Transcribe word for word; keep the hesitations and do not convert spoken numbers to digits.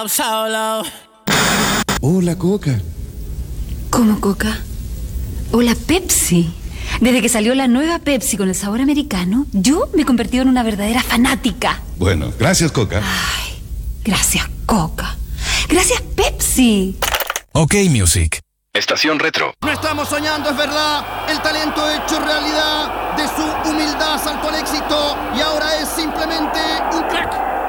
Solo. Hola, Coca. ¿Cómo, Coca? Hola, Pepsi. Desde que salió la nueva Pepsi con el sabor americano, yo me he convertido en una verdadera fanática. Bueno, gracias, Coca. Ay, gracias, Coca. Gracias, Pepsi. OK Music. Estación Retro. No estamos soñando, es verdad. El talento hecho realidad. De su humildad saltó al éxito y ahora es simplemente un crack.